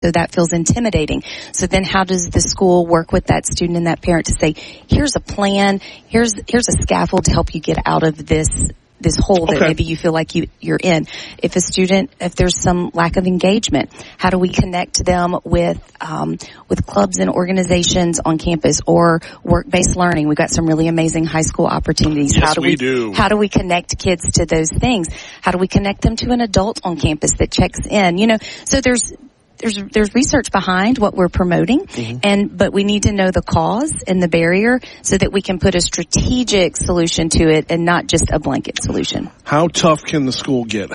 So that feels intimidating. So then how does the school work with that student and that parent to say, here's a plan, here's a scaffold to help you get out of this hole that maybe you feel like you're in. If there's some lack of engagement, how do we connect them with clubs and organizations on campus or work-based learning? We've got some really amazing high school opportunities. Yes, we do. How do we connect kids to those things? How do we connect them to an adult on campus that checks in? So there's research behind what we're promoting, but we need to know the cause and the barrier so that we can put a strategic solution to it and not just a blanket solution. How tough can the school get?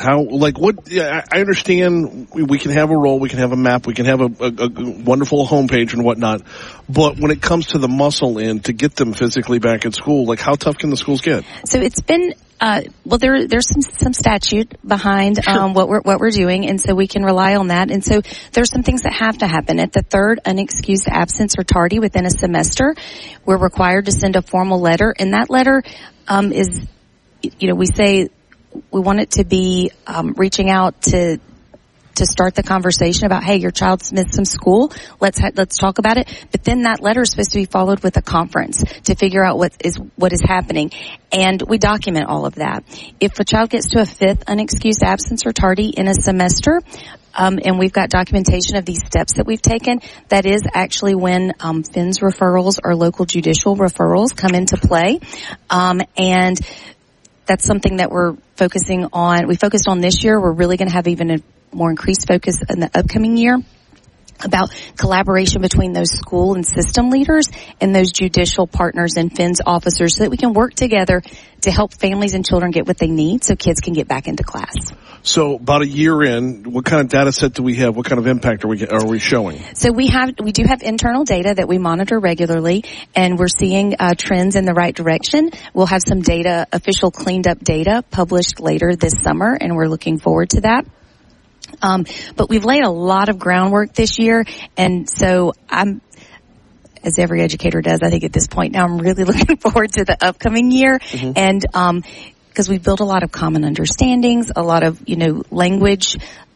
I understand we can have a role, we can have a map, we can have a wonderful homepage and whatnot, but when it comes to the muscle in to get them physically back at school, how tough can the schools get? So it's been there's some statute behind what we're doing, and so we can rely on that. And so there's some things that have to happen. At the third unexcused absence or tardy within a semester, we're required to send a formal letter, and that letter is, we say we want it to be reaching out to start the conversation about, hey, your child's missed some school. Let's talk about it. But then that letter is supposed to be followed with a conference to figure out what is happening. And we document all of that. If a child gets to a fifth unexcused absence or tardy in a semester, and we've got documentation of these steps that we've taken, that is actually when FINS referrals or local judicial referrals come into play. And that's something that we're focusing on. We focused on this year. We're really going to have even a more increased focus in the upcoming year about collaboration between those school and system leaders and those judicial partners and FINS officers so that we can work together to help families and children get what they need so kids can get back into class. So about a year in, what kind of data set do we have? What kind of impact are we showing? So we do have internal data that we monitor regularly, and we're seeing trends in the right direction. We'll have some data, official cleaned up data, published later this summer, and we're looking forward to that. But we've laid a lot of groundwork this year, and so as every educator does, I think at this point now, I'm really looking forward to the upcoming year, and because we've built a lot of common understandings, a lot of language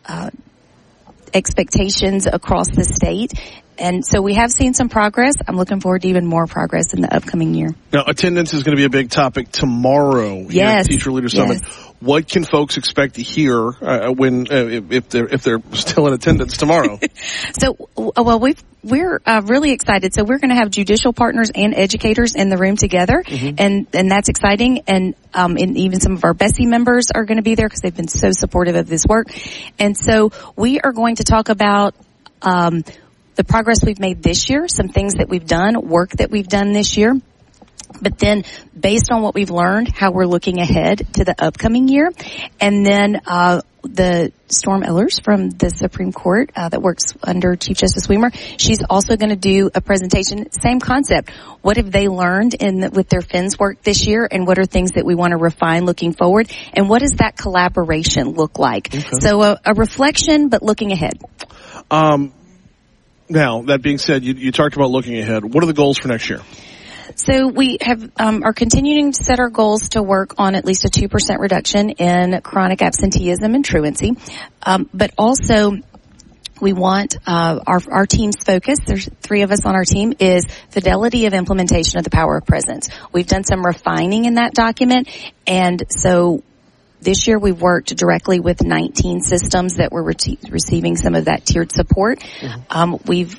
expectations across the state. And so we have seen some progress. I'm looking forward to even more progress in the upcoming year. Now, attendance is going to be a big topic tomorrow here at Teacher Leader Summit. What can folks expect to hear if they're still in attendance tomorrow? So, we're really excited. So we're going to have judicial partners and educators in the room together, and that's exciting. And even some of our BESI members are going to be there because they've been so supportive of this work. And so we are going to talk about the progress we've made this year, some things that we've done, work that we've done this year. But then based on what we've learned, how we're looking ahead to the upcoming year. And then the Storm Ehlers from the Supreme Court that works under Chief Justice Weimer, she's also going to do a presentation, same concept. What have they learned with their FINS work this year, and what are things that we want to refine looking forward? And what does that collaboration look like? Okay. So a reflection, but looking ahead. Now, that being said, you talked about looking ahead. What are the goals for next year? So we have are continuing to set our goals to work on at least a 2% reduction in chronic absenteeism and truancy, but also we want our team's focus. There's 3 of us on our team, is fidelity of implementation of the power of presence. We've done some refining in that document, and so this year we've worked directly with 19 systems that were receiving some of that tiered support. We've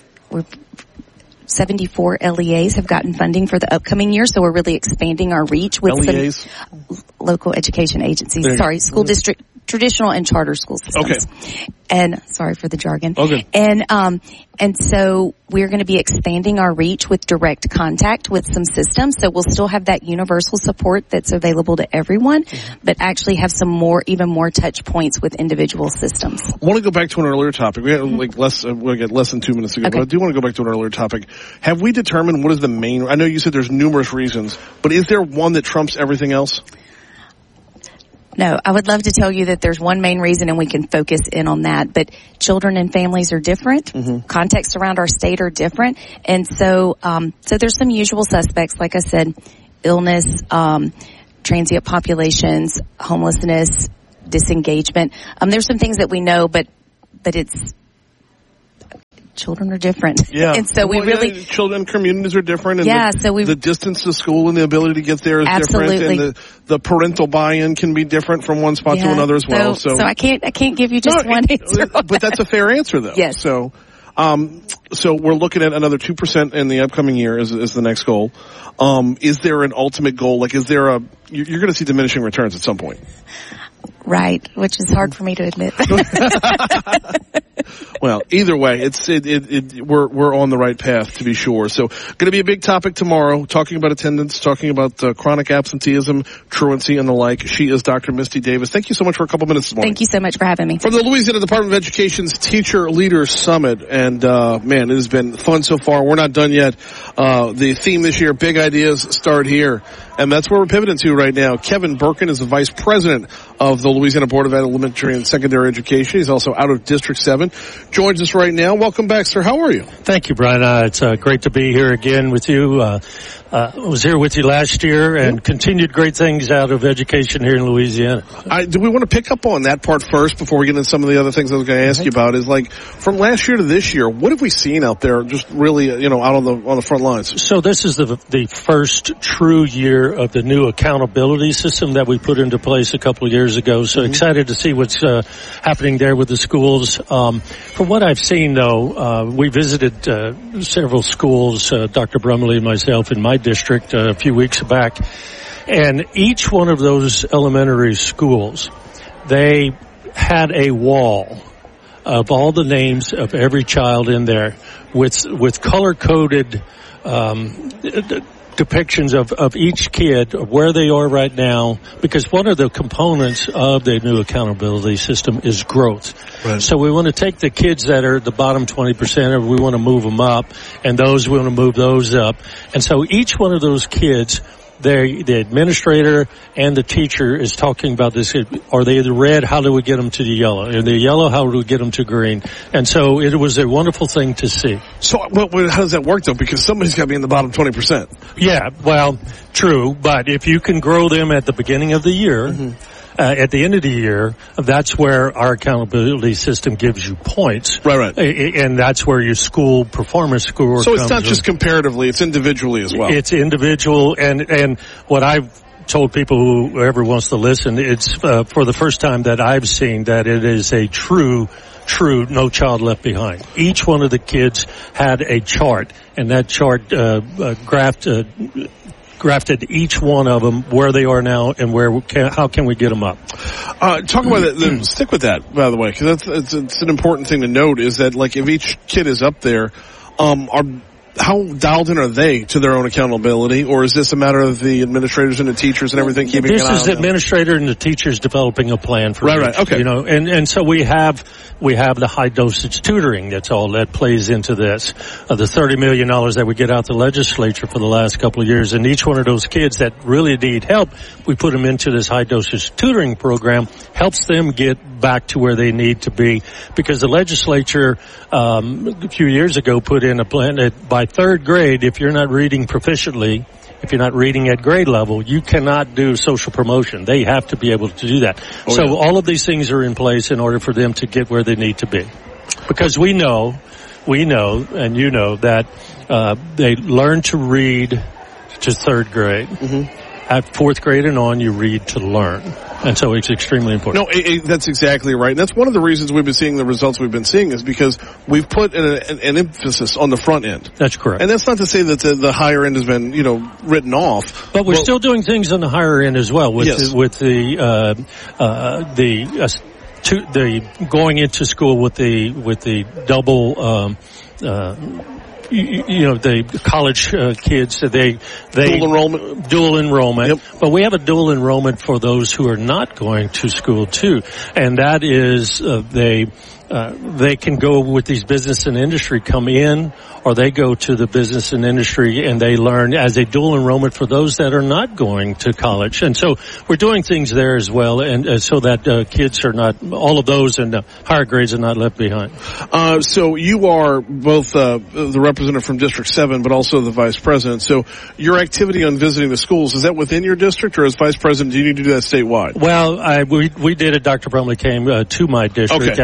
74 LEAs have gotten funding for the upcoming year, so we're really expanding our reach with LEAs? Some local education agencies. School district, traditional and charter school systems. Okay. And sorry for the jargon. Okay. And so we're going to be expanding our reach with direct contact with some systems. So we'll still have that universal support that's available to everyone, but actually have even more touch points with individual systems. I want to go back to an earlier topic. We had we got less than 2 minutes to go, but I do want to go back to an earlier topic. Have we determined what is the main? I know you said there's numerous reasons, but is there one that trumps everything else? No, I would love to tell you that there's one main reason and we can focus in on that, but children and families are different. Contexts around our state are different. And so there's some usual suspects, like I said, illness, transient populations, homelessness, disengagement. There's some things that we know, but it's children are different. Yeah. And so children communities are different. And the distance to school and the ability to get there is different. And the parental buy-in can be different from one spot to another as well. So I can't give you just one answer. But that's a fair answer though. Yes. So we're looking at another 2% in the upcoming year is the next goal. Is there an ultimate goal? Like, is there you're going to see diminishing returns at some point? Right, which is hard for me to admit. Well, either way, we're on the right path to be sure. So, going to be a big topic tomorrow, talking about attendance, talking about chronic absenteeism, truancy, and the like. She is Dr. Misty Davis. Thank you so much for a couple minutes this morning. Thank you so much for having me. From the Louisiana Department of Education's Teacher Leaders Summit, and man, it has been fun so far. We're not done yet. The theme this year, big ideas start here. And that's where we're pivoting to right now. Kevin Birkin is the Vice President of the Louisiana Board of Elementary and Secondary Education. He's also out of District 7. Joins us right now. Welcome back, sir. How are you? Thank you, Brian. It's great to be here again with you. I was here with you last year and continued great things out of education here in Louisiana. Do we want to pick up on that part first before we get into some of the other things I was going to ask you about? Is like from last year to this year, what have we seen out there just really, out on the front lines? So this is the first true year of the new accountability system that we put into place a couple of years ago. So excited to see what's happening there with the schools. From what I've seen though, we visited several schools, Dr. Brumley and myself in my district a few weeks back, and each one of those elementary schools, they had a wall of all the names of every child in there with color-coded depictions of each kid, where they are right now, because one of the components of the new accountability system is growth. Right. So we want to take the kids that are the bottom 20%, and we want to move them up, and we want to move those up. And so each one of those kids, the administrator and the teacher is talking about this. Are they the red? How do we get them to the yellow? Are they yellow? How do we get them to green? And so it was a wonderful thing to see. So how does that work though? Because somebody's got to be in the bottom 20%. Yeah, well, true. But if you can grow them at the beginning of the year, at the end of the year, that's where our accountability system gives you points. Right. And that's where your school performance score So it's not just comparatively, it's individually as well. It's individual, and what I've told people, whoever wants to listen, it's for the first time that I've seen that it is a true No Child Left Behind. Each one of the kids had a chart, and that chart grafted each one of them where they are now and how can we get them up. Talk about that. Stick with that, by the way, because it's an important thing to note. Is that like if each kid is up there, how dialed in are they to their own accountability, or is this a matter of the administrators and the teachers and everything keeping an eye on them? This is the administrator and the teachers developing a plan for each, right, okay. And so we have the high dosage tutoring. That's all that plays into this. The $30 million that we get out the legislature for the last couple of years, and each one of those kids that really need help, we put them into this high dosage tutoring program, helps them get back to where they need to be, because the legislature a few years ago put in a plan that by third grade, if you're not reading proficiently, if you're not reading at grade level, you cannot do social promotion. They have to be able to do that. All of these things are in place in order for them to get where they need to be. Because we know, and you know, that they learn to read to third grade. At fourth grade and on, you read to learn. And so it's extremely important. No, that's exactly right. And that's one of the reasons we've been seeing the results we've been seeing is because we've put an emphasis on the front end. That's correct. And that's not to say that the higher end has been, written off. But we're still doing things on the higher end as well with the going into school with the double, the college kids, they dual enrollment. Yep. But we have a dual enrollment for those who are not going to school too, and that is they can go with these business and industry, come in, or they go to the business and industry and they learn as a dual enrollment for those that are not going to college. And so we're doing things there as well, and so that kids are not, all of those in the higher grades are not left behind. So you are both the representative from District 7, but also the vice president. So your activity on visiting the schools, is that within your district, or as vice president, do you need to do that statewide? Well, we did it. Dr. Brumley came to my district at my request.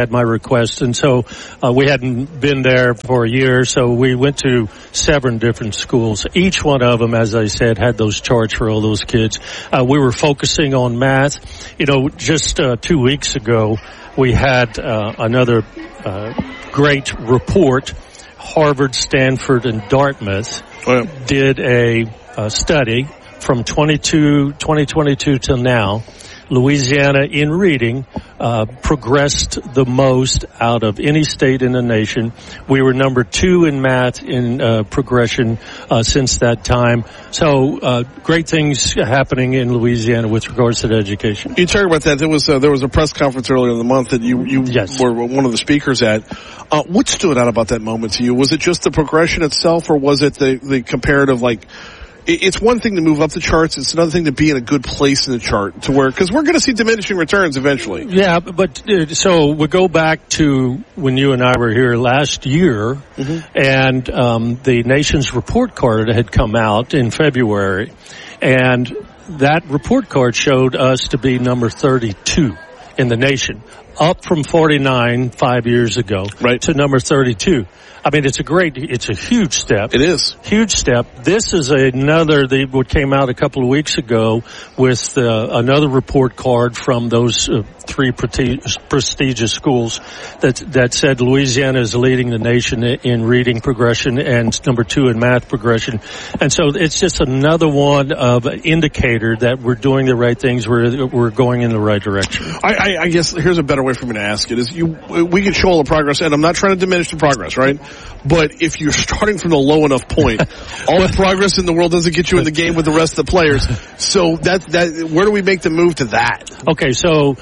request. And so we hadn't been there for a year, so we went to 7 different schools. Each one of them, as I said, had those charts for all those kids. We were focusing on math. Just 2 weeks ago, we had another great report. Harvard, Stanford, and Dartmouth did a study from 2022 till now. Louisiana in reading progressed the most out of any state in the nation. We were number 2 in math in progression since that time. So great things happening in Louisiana with regards to education. You talked about that. There was a press conference earlier in the month that you yes. were one of the speakers at. What stood out about that moment to you? Was it just the progression itself, or was it the comparative, like, it's one thing to move up the charts. It's another thing to be in a good place in the chart to where, because we're going to see diminishing returns eventually. Yeah, but so we go back to when you and I were here last year, and the nation's report card had come out in February, and that report card showed us to be number 32 in the nation, up from 49 5 years ago to number 32. I mean, it's a huge step. It is. Huge step. This is what came out a couple of weeks ago with another report card from those 3 prestigious schools that said Louisiana is leading the nation in reading progression and number 2 in math progression. And so it's just another one of an indicator that we're doing the right things. We're going in the right direction. I guess here's a better way for me to ask it is we can show all the progress, and I'm not trying to diminish the progress, right? But if you're starting from the low enough point, all the progress in the world doesn't get you in the game with the rest of the players. So where do we make the move to that? Okay, so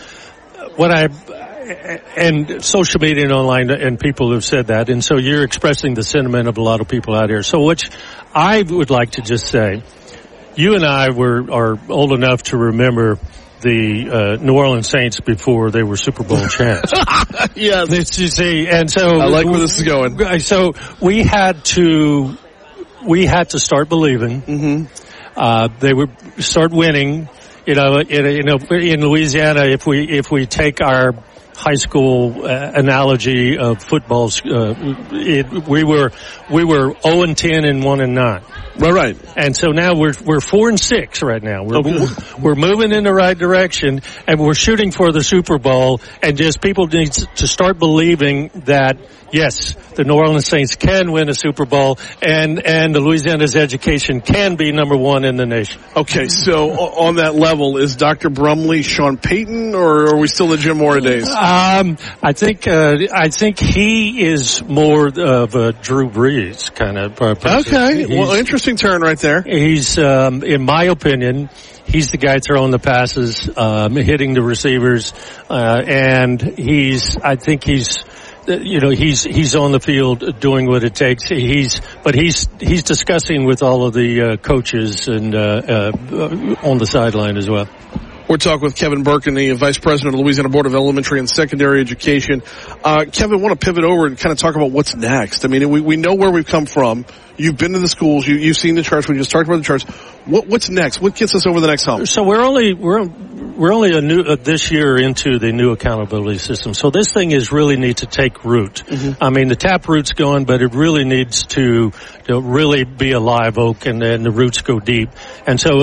and social media and online and people have said that, and so you're expressing the sentiment of a lot of people out here. So which I would like to just say, you and I are old enough to remember the New Orleans Saints before they were Super Bowl champs. Yes. You see, and so I like where this is going. So we had to start believing. They would start winning. In Louisiana, if we take our high school analogy of footballs, we were 0-10 and 1-9. Right. And so now we're 4-6 right now. We're moving in the right direction, and we're shooting for the Super Bowl. And just people need to start believing that yes, the New Orleans Saints can win a Super Bowl, and the Louisiana's education can be number 1 in the nation. Okay, so on that level, is Dr. Brumley Sean Payton, or are we still the Jim Mora days? I think he is more of a Drew Brees kind of person. Okay, well, interesting turn right there. He's, in my opinion, he's the guy throwing the passes, hitting the receivers, and I think he's on the field doing what it takes. He's discussing with all of the coaches and on the sideline as well. We're talking with Kevin Birkin, the Vice President of the Louisiana Board of Elementary and Secondary Education. Kevin, I want to pivot over and kind of talk about what's next. I mean, we know where we've come from. You've been to the schools. You've seen the charts. We just talked about the charts. What's next? What gets us over the next hump? So we're only this year into the new accountability system. So this thing really needs to take root. I mean, the tap root's going, but it really needs to really be a live oak, and then the roots go deep. And so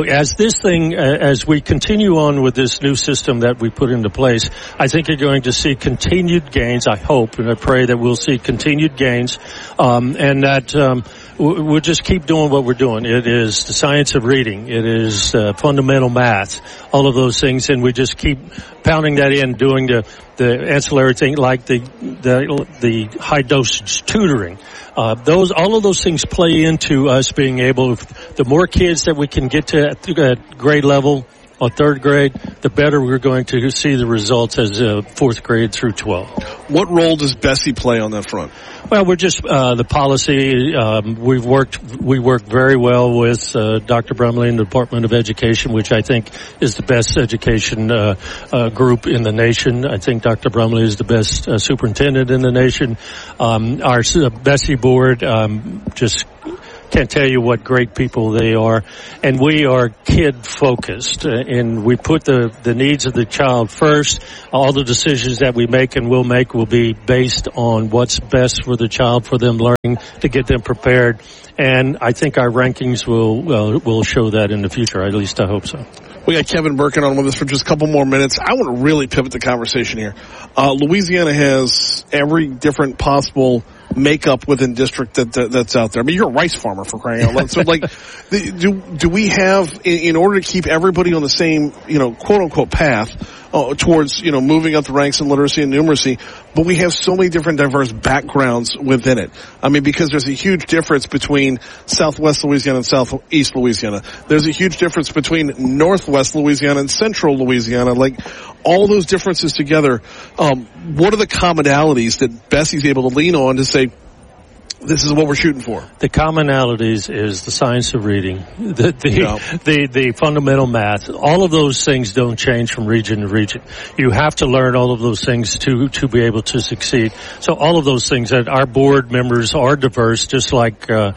as we continue on with this new system that we put into place, I think you're going to see continued gains. I hope and I pray that we'll see continued gains, and that we'll just keep doing what we're doing. It is the science of reading. It is fundamental math, all of those things, and we just keep pounding that in, doing the ancillary thing like the high dosage tutoring. All of those things play into us being able, the more kids that we can get to at grade level or 3rd grade, the better we're going to see the results as 4th grade through 12. What role does Bessie play on that front? Well, we're just the policy. We work very well with Dr. Brumley and the Department of Education, which I think is the best education group in the nation. I think Dr. Brumley is the best superintendent in the nation. Our Bessie board just can't tell you what great people they are. And we are kid-focused, and we put the needs of the child first. All the decisions that we make and will make will be based on what's best for the child, for them learning, to get them prepared. And I think our rankings will show that in the future. At least I hope so. We got Kevin Birkin on with us for just a couple more minutes. I want to really pivot the conversation here. Louisiana has every different possible makeup within district that's out there. I mean, you're a rice farmer, for crying out loud. So, like, do we have, in order to keep everybody on the same, quote unquote path towards, moving up the ranks in literacy and numeracy, but we have so many different diverse backgrounds within it. I mean, because there's a huge difference between Southwest Louisiana and Southeast Louisiana. There's a huge difference between Northwest Louisiana and Central Louisiana. Like, all those differences together, what are the commonalities that Bessie's able to lean on to say, this is what we're shooting for? The commonalities is the science of reading, the fundamental math. All of those things don't change from region to region. You have to learn all of those things to be able to succeed. So all of those things, that our board members are diverse, just like the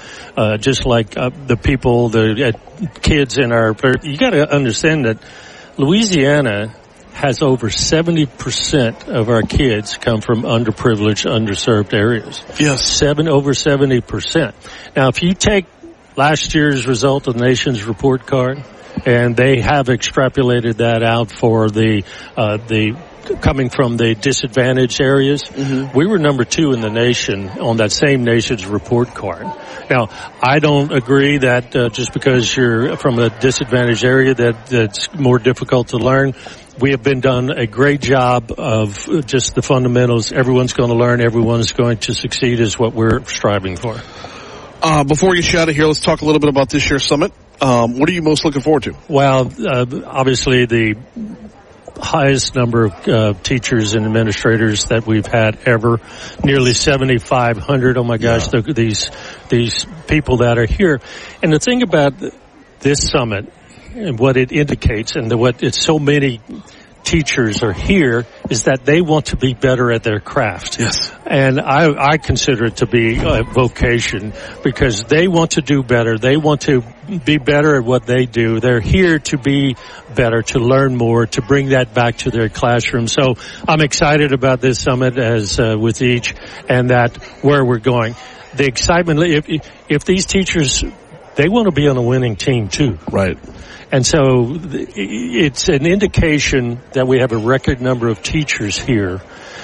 people, the kids in our. You got to understand that Louisiana has over 70% of our kids come from underprivileged, underserved areas. Yes. Over 70%. Now, if you take last year's result of the nation's report card, and they have extrapolated that out for the coming from the disadvantaged areas, we were number 2 in the nation on that same nation's report card. Now, I don't agree that just because you're from a disadvantaged area that's more difficult to learn. We have been done a great job of just the fundamentals. Everyone's going to learn. Everyone's going to succeed is what we're striving for. Before we get you out of here, let's talk a little bit about this year's summit. What are you most looking forward to? Well, obviously the highest number of teachers and administrators that we've had ever, nearly 7,500. Oh my gosh, these people that are here. And the thing about this summit and what it indicates and what it's so many teachers are here is that they want to be better at their craft. Yes. And I consider it to be a vocation because they want to do better. They want to be better at what they do. They're here to be better, to learn more, to bring that back to their classroom. So I'm excited about this summit as with each and that where we're going. The excitement, if these teachers, they want to be on a winning team too. Right. And so it's an indication that we have a record number of teachers here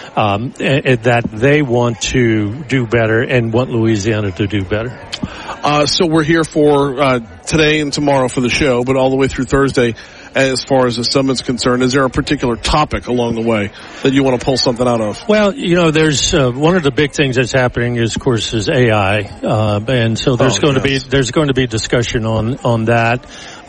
that they want to do better and want Louisiana to do better. So we're here for today and tomorrow for the show, but all the way through Thursday as far as the summit's concerned. Is there a particular topic along the way that you want to pull something out of? Well, there's one of the big things that's happening is, of course, is AI, and so there's going to be discussion on that.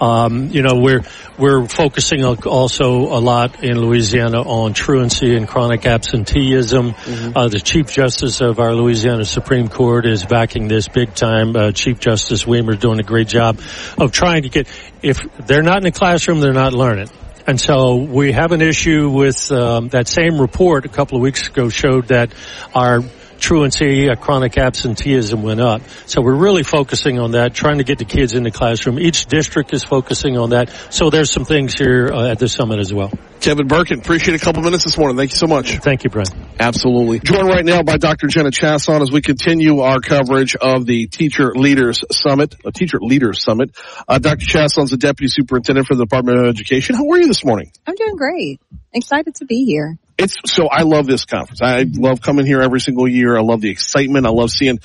We're focusing also a lot in Louisiana on truancy and chronic absenteeism. The Chief Justice of our Louisiana Supreme Court is backing this big time. Chief Justice Weimer is doing a great job of trying to get, if they're not in the classroom, they're not learning. And so we have an issue with that same report a couple of weeks ago showed that our truancy, chronic absenteeism went up. So we're really focusing on that, trying to get the kids in the classroom. Each district is focusing on that. So there's some things here at the summit as well. Kevin Birkin, appreciate a couple minutes this morning. Thank you so much. Thank you, Brent. Absolutely. Joined right now by Dr. Jenna Chasson as we continue our coverage of the Teacher Leaders Summit. Dr. Chasson's the Deputy Superintendent for the Department of Education. How are you this morning? I'm doing great. Excited to be here. So I love this conference. I love coming here every single year. I love the excitement. I love seeing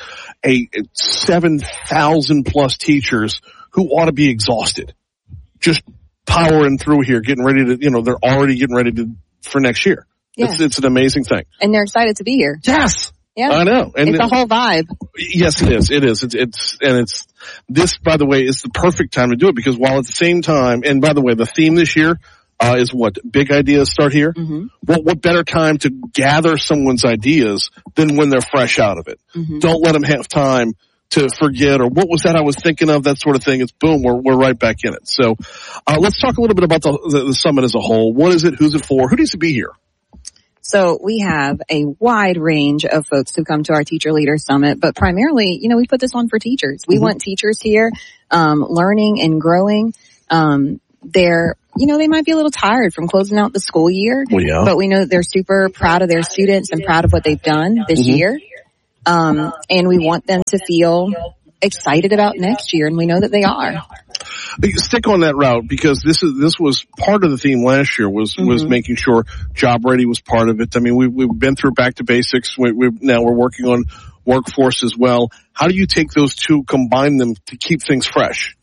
7,000 plus teachers who ought to be exhausted. Just powering through here, getting ready to, they're already getting ready for next year. Yeah. It's an amazing thing. And they're excited to be here. Yes. Yeah. I know. And it's a whole vibe. Yes, it is. It is. It's this, by the way, is the perfect time to do it because while at the same time, and by the way, the theme this year, is what? Big ideas start here? Mm-hmm. What better time to gather someone's ideas than when they're fresh out of it? Mm-hmm. Don't let them have time to forget or what was that I was thinking of, that sort of thing. It's boom, we're right back in it. So, let's talk a little bit about the summit as a whole. What is it? Who's it for? Who needs to be here? So we have a wide range of folks who come to our Teacher Leader Summit, but primarily, we put this on for teachers. We want teachers here, learning and growing. They might be a little tired from closing out the school year, but we know that they're super proud of their students and proud of what they've done this year. And we want them to feel excited about next year, and we know that they are. Stick on that route, because this was part of the theme last year was making sure Job Ready was part of it. I mean, we've been through Back to Basics. Now we're working on Workforce as well. How do you take those two, combine them to keep things fresh?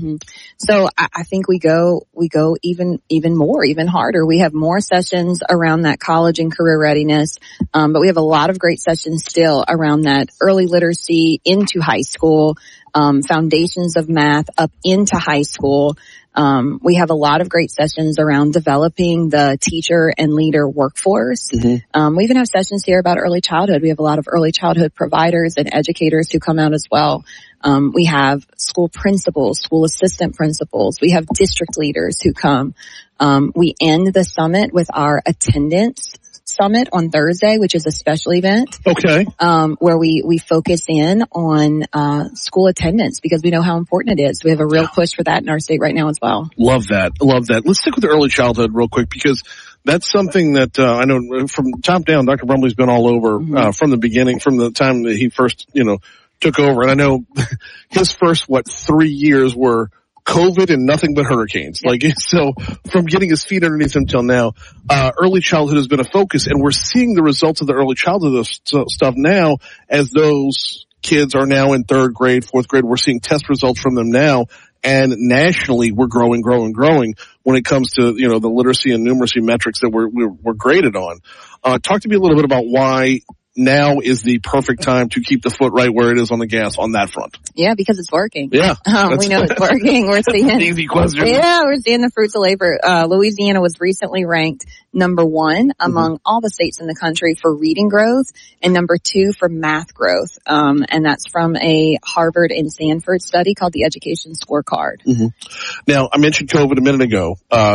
So I think we go even more, even harder. We have more sessions around that college and career readiness, but we have a lot of great sessions still around that early literacy into high school, foundations of math up into high school. We have a lot of great sessions around developing the teacher and leader workforce. We even have sessions here about early childhood. We have a lot of early childhood providers and educators who come out as well. We have school principals, school assistant principals. We have district leaders who come. We end the summit with our attendance summit on Thursday, which is a special event. Okay. Where we focus in on school attendance, because we know how important it is. We have a real push for that in our state right now as well. Love that. Let's stick with the early childhood real quick, because that's something that I know from top down, Dr. Brumley's been all over from the beginning, from the time that he first, took over. And I know his first, 3 years were COVID and nothing but hurricanes. So from getting his feet underneath him till now, early childhood has been a focus, and we're seeing the results of the early childhood stuff now as those kids are now in 3rd grade, 4th grade. We're seeing test results from them now, and nationally we're growing when it comes to, the literacy and numeracy metrics that we're graded on. Talk to me a little bit about why now is the perfect time to keep the foot right where it is on the gas on that front. Yeah, because it's working. Yeah. We know it's working. We're seeing easy question. Yeah, we're seeing the fruits of labor. Louisiana was recently ranked number 1 among all the states in the country for reading growth, and number 2 for math growth. And that's from a Harvard and Stanford study called the Education Scorecard. Now, I mentioned COVID a minute ago.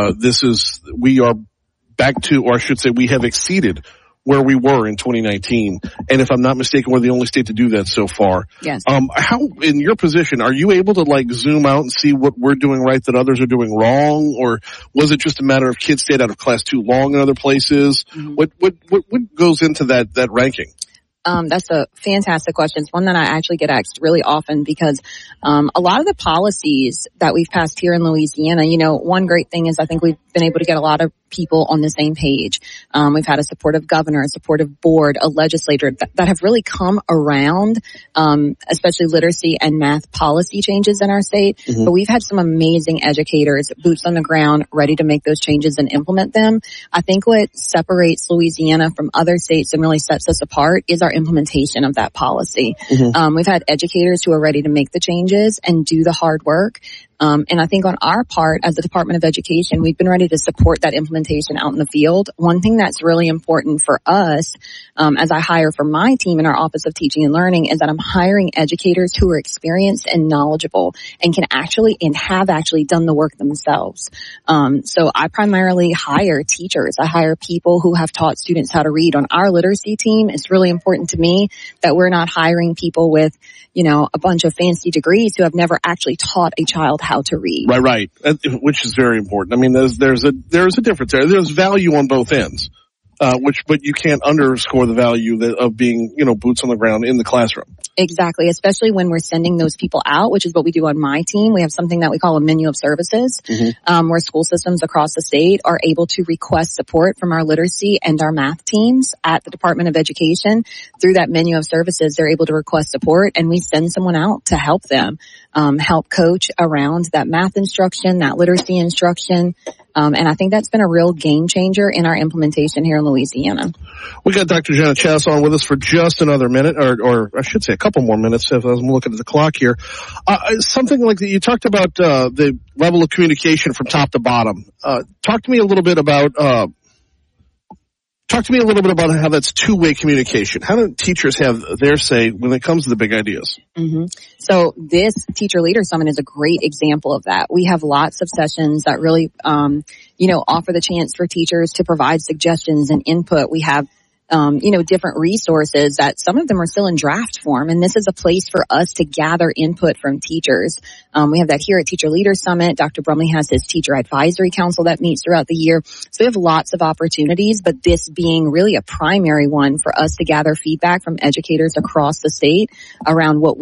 We are back to, or I should say, we have exceeded where we were in 2019. And if I'm not mistaken, we're the only state to do that so far. Yes. How, in your position, are you able to zoom out and see what we're doing right that others are doing wrong? Or was it just a matter of kids stayed out of class too long in other places? What goes into that ranking? That's a fantastic question. It's one that I actually get asked really often, because a lot of the policies that we've passed here in Louisiana, one great thing is I think we've been able to get a lot of people on the same page. We've had a supportive governor, a supportive board, a legislator that have really come around, especially literacy and math policy changes in our state. But we've had some amazing educators, boots on the ground, ready to make those changes and implement them. I think what separates Louisiana from other states and really sets us apart is our implementation of that policy. We've had educators who are ready to make the changes and do the hard work. And I think on our part as the Department of Education, we've been ready to support that implementation out in the field. One thing that's really important for us, as I hire for my team in our Office of Teaching and Learning, is that I'm hiring educators who are experienced and knowledgeable and have actually done the work themselves. So I primarily hire teachers. I hire people who have taught students how to read. On our literacy team, it's really important to me that we're not hiring people with, a bunch of fancy degrees who have never actually taught a child how to read. Right. Which is very important. I mean, there's a difference there. There's value on both ends. But you can't underscore the value of being, boots on the ground in the classroom. Exactly, especially when we're sending those people out, which is what we do on my team. We have something that we call a menu of services, where school systems across the state are able to request support from our literacy and our math teams at the Department of Education. Through that menu of services, they're able to request support, and we send someone out to help them, help coach around that math instruction, that literacy instruction. And I think that's been a real game changer in our implementation here in Louisiana. We got Dr. Jenna Chass on with us for just another minute, or I should say a couple more minutes if I'm looking at the clock here. Something like that, you talked about the level of communication from top to bottom. Talk to me a little bit about Talk to me a little bit about how that's two-way communication. How do teachers have their say when it comes to the big ideas? Mm-hmm. So this Teacher Leader Summit is a great example of that. We have lots of sessions that really, offer the chance for teachers to provide suggestions and input. We have different resources that some of them are still in draft form. And this is a place for us to gather input from teachers. We have that here at Teacher Leader Summit. Dr. Brumley has his Teacher Advisory Council that meets throughout the year. So we have lots of opportunities, but this being really a primary one for us to gather feedback from educators across the state around what